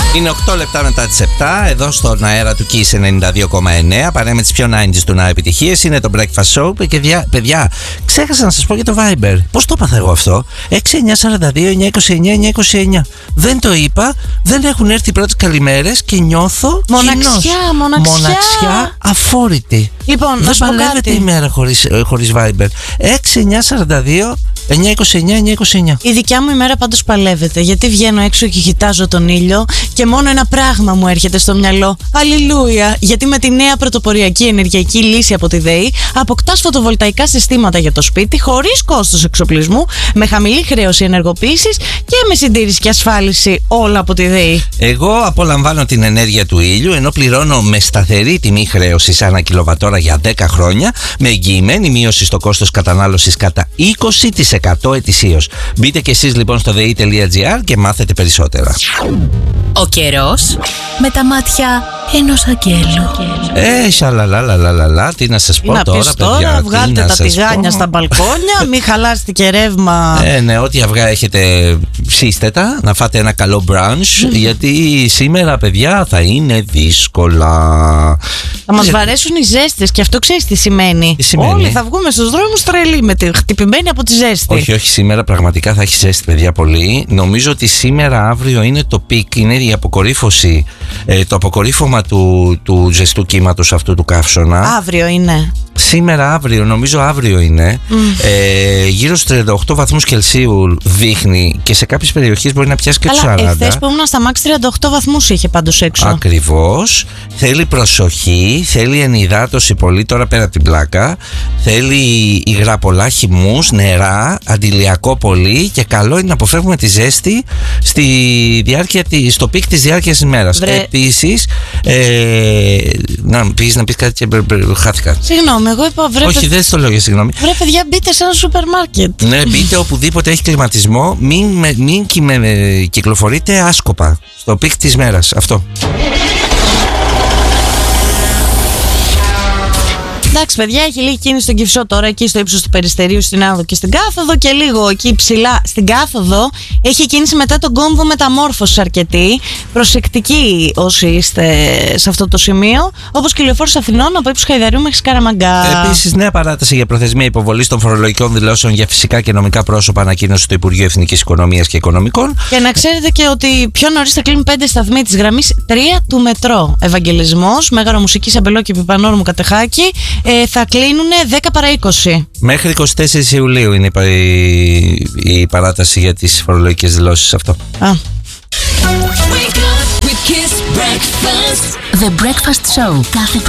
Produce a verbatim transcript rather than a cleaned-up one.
Είναι οκτώ λεπτά μετά τις επτά, εδώ στον αέρα του Kiss ενενήντα δύο κόμμα εννέα. Παρέα με τις πιο ενενήντα του να επιτυχίες. Είναι το Breakfast Show. Και δια, παιδιά, ξέχασα να σας πω για το Viber. Πώς το έπαθα εγώ αυτό? έξι εννιά σαράντα δύο εννιά είκοσι εννιά εννιά είκοσι εννιά. Δεν το είπα, δεν έχουν έρθει οι πρώτες καλημέρες και νιώθω μοναξιά, μοναξιά. Μοναξιά αφόρητη. Λοιπόν, δεν παλεύεται η μέρα χωρίς, χωρίς Viber. έξι εννιά σαράντα δύο εννιά είκοσι εννιά εννιά είκοσι εννιά. Η δικιά μου ημέρα πάντως παλεύεται, γιατί βγαίνω έξω και κοιτάζω τον ήλιο και μόνο ένα πράγμα μου έρχεται στο μυαλό. Αλληλούια! Γιατί με τη νέα πρωτοποριακή ενεργειακή λύση από τη ΔΕΗ αποκτάς φωτοβολταϊκά συστήματα για το σπίτι χωρίς κόστος εξοπλισμού, με χαμηλή χρέωση ενεργοποίησης και με συντήρηση και ασφάλιση, όλα από τη ΔΕΗ. Εγώ απολαμβάνω την ενέργεια του ήλιου, ενώ πληρώνω με σταθερή τιμή χρέωσης ανά κιλοβατόρα για δέκα χρόνια, με εγγυημένη μείωση στο κόστος κατανάλωσης κατά είκοσι τοις εκατό ετησίως. Μπείτε και εσείς λοιπόν στο δei τελεία τζι άρ και μάθετε περισσότερα. Ο καιρός με τα μάτια ενός αγγέλου. Ε, σαλαλαλαλαλα, τι να σας πω να τώρα, πεις παιδιά. Τώρα, βγάλτε τα τηγάνια πω. στα μπαλκόνια, μην χαλάσετε και ρεύμα. Ε, ναι, ό,τι αυγά έχετε, ψήστε τα, να φάτε ένα καλό brunch, mm. γιατί σήμερα, παιδιά, θα είναι δύσκολα. Θα μας βαρέσουν οι ζέστες και αυτό ξέρεις τι σημαίνει. τι σημαίνει. Όλοι θα βγούμε στους δρόμους τρελοί, με τη χτυπημένη από τη ζέστη. Όχι, όχι, σήμερα πραγματικά θα έχει ζέστη, παιδιά, πολύ. Νομίζω ότι σήμερα, αύριο είναι το πικ, είναι η αποκορύφωση, ε, το αποκορύφωμα του, του ζεστού κύματος αυτού του καύσωνα. Αύριο είναι. Σήμερα, αύριο, νομίζω αύριο είναι. Mm. Ε, γύρω στους τριάντα οκτώ βαθμούς Κελσίου δείχνει και σε κάποιες περιοχές μπορεί να πιάσει και τους σαράντα. Αλλά εχθές που ήμουν στα Max τριάντα οκτώ βαθμούς είχε πάντως έξω. Ακριβώς. Θέλει προσοχή, θέλει ενυδάτωση πολύ τώρα πέρα από την πλάκα. Θέλει υγρά πολλά, χυμούς, νερά, αντιλιακό πολύ και καλό είναι να αποφεύγουμε τη ζέστη στη διάρκεια, στο πικ της διάρκειας της ημέρας. Βρε... Επίσης, ε, να πεις να πεις κάτι και χάθηκα. Συγγνώμη, εγώ είπα βρε. Όχι, δεν στο λέω για συγγνώμη. Βρε, παιδιά, μπείτε σε ένα σούπερ μάρκετ. Ναι, μπείτε οπουδήποτε έχει κλιματισμό. Μην, με, μην κυμε, κυκλοφορείτε άσκοπα στο πικ της μέρας. Αυτό. Εντάξει, παιδιά, έχει λίγη κίνηση στον Κυφισό τώρα, εκεί στο ύψος του Περιστερίου, στην Άδο και στην Κάθοδο, και λίγο εκεί ψηλά στην Κάθοδο. Έχει κίνηση μετά τον κόμβο μεταμόρφωσης αρκετή. Προσεκτικοί όσοι είστε σε αυτό το σημείο. Όπως και η λεωφόρος Αθηνών από ύψος Χαϊδαρίου μέχρι Σκαραμαγκά. Επίσης, νέα παράταση για προθεσμία υποβολής των φορολογικών δηλώσεων για φυσικά και νομικά πρόσωπα, ανακοίνωσε το Υπουργείο Εθνικής Οικονομίας και Οικονομικών. Και να ξέρετε και ότι πιο νωρίς θα κλείνουν πέντε σταθμοί της γραμμής τρία του μετρό. Ευαγγελισμός, Μέγαρο Μουσικής, Αμπελόκηπη, Πιπανόρμου, Κατεχάκη. Ε, θα κλείνουν δέκα παρά είκοσι. Μέχρι εικοστή τέταρτη Ιουλίου είναι η, η παράταση για τις φορολογικές δηλώσεις. Αυτό. Α. The Breakfast Show κάθε